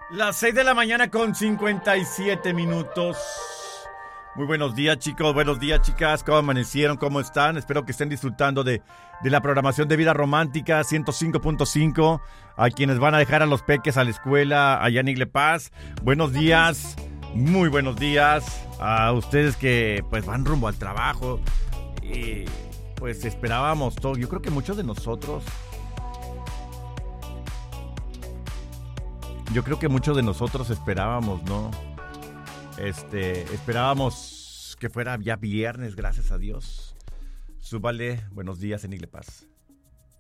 Las 6 de la mañana con 57 minutos. Muy buenos días, chicos, buenos días, chicas. ¿Cómo amanecieron? ¿Cómo están? Espero que estén disfrutando de la programación de Vida Romántica 105.5. A quienes van a dejar a los peques a la escuela allá en Igle Paz. Buenos días, muy buenos días. A ustedes que pues van rumbo al trabajo. Y pues esperábamos todo. Yo creo que muchos de nosotros... esperábamos, ¿no? Esperábamos que fuera ya viernes, gracias a Dios. Súbale, buenos días en Igle Paz.